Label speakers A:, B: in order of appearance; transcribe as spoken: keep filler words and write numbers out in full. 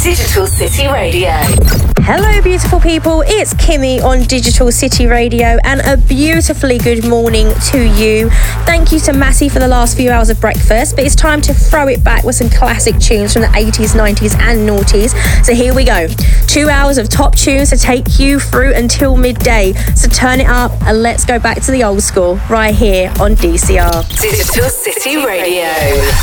A: Digital City Radio.
B: Hello beautiful people, it's Kimmy on Digital City Radio and a beautifully good morning to you. Thank you to Matty for the last few hours of breakfast, but it's time to throw it back with some classic tunes from the eighties, nineties and noughties. So here we go. Two hours of top tunes to take you through until midday. So turn it up and let's go back to the old school right here on D C R.
A: Digital City Radio.